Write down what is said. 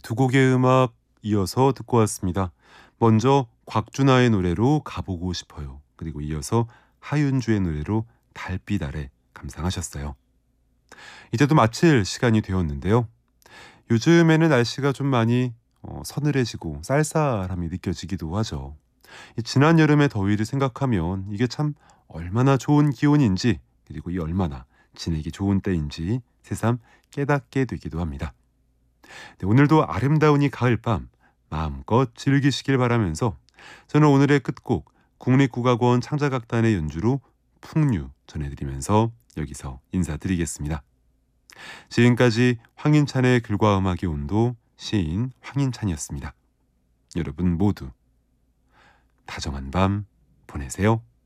두 곡의 음악 이어서 듣고 왔습니다. 먼저 곽준하의 노래로 가보고 싶어요. 그리고 이어서 하윤주의 노래로 달빛 아래 감상하셨어요. 이제도 마칠 시간이 되었는데요. 요즘에는 날씨가 좀 많이 서늘해지고 쌀쌀함이 느껴지기도 하죠. 이 지난 여름의 더위를 생각하면 이게 참 얼마나 좋은 기온인지, 그리고 이 얼마나 지내기 좋은 때인지 새삼 깨닫게 되기도 합니다. 네, 오늘도 아름다운 이 가을밤 마음껏 즐기시길 바라면서 저는 오늘의 끝곡 국립국악원 창작악단의 연주로 풍류 전해드리면서 여기서 인사드리겠습니다. 지금까지 황인찬의 글과 음악의 온도, 시인 황인찬이었습니다. 여러분 모두 다정한 밤 보내세요.